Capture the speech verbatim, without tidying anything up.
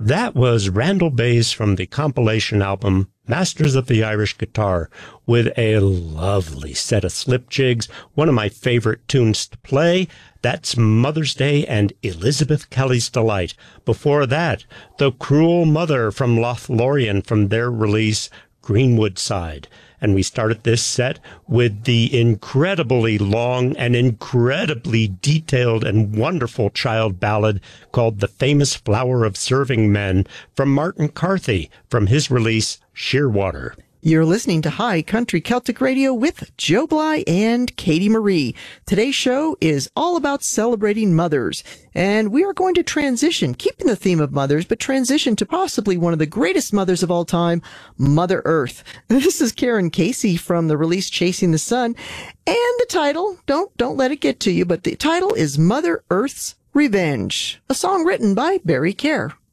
That was Randall Bays from the compilation album Masters of the Irish Guitar, with a lovely set of slip jigs, one of my favorite tunes to play. That's Mother's Day and Elizabeth Kelly's Delight. Before that, The Cruel Mother from Lothlorien from their release Greenwood Side. And we started this set with the incredibly long and incredibly detailed and wonderful child ballad called The Famous Flower of Serving Men from Martin Carthy from his release Shearwater. You're listening to High Country Celtic Radio with Joe Bly and Katie Marie. Today's show is all about celebrating mothers, and we are going to transition, keeping the theme of mothers, but transition to possibly one of the greatest mothers of all time, Mother Earth. This is Karen Casey from the release Chasing the Sun, and the title, don't, don't let it get to you, but the title is Mother Earth's Revenge, a song written by Barry Kerr.